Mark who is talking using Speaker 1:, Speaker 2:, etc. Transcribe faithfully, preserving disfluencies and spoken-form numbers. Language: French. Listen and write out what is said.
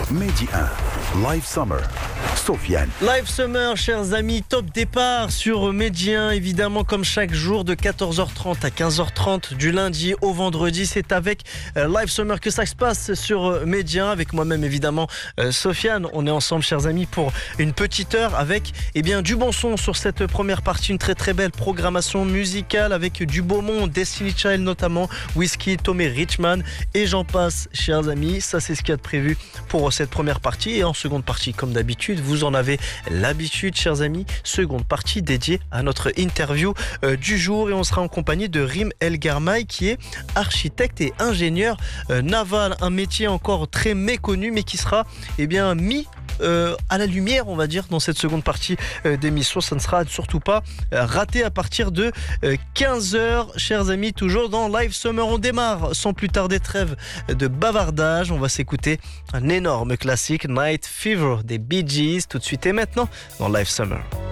Speaker 1: Mehdi un, Live Summer, Sofiane.
Speaker 2: Live Summer, chers amis, top départ sur Mehdi un, évidemment comme chaque jour de quatorze heures trente à quinze heures trente du lundi au vendredi. C'est avec euh, Live Summer que ça se passe sur Mehdi un, avec moi-même évidemment euh, Sofiane. On est ensemble, chers amis, pour une petite heure avec eh bien, du bon son sur cette première partie, une très très belle programmation musicale avec du beau monde, Destiny Child notamment, Whiskey, Tommy Richman et j'en passe, chers amis. Ça c'est ce qu'il y a de prévu pour cette première partie, et en seconde partie, comme d'habitude, vous en avez l'habitude, chers amis, seconde partie dédiée à notre interview euh, du jour, et on sera en compagnie de Rim El Garmaï, qui est architecte et ingénieur euh, naval, un métier encore très méconnu mais qui sera eh bien mis Euh, à la lumière, on va dire, dans cette seconde partie euh, d'émission. Ça ne sera surtout pas euh, raté à partir de euh, quinze heures, chers amis, toujours dans Live Summer. On démarre sans plus tarder, trêve de bavardage. On va s'écouter un énorme classique, Night Fever des Bee Gees, tout de suite et maintenant dans Live Summer.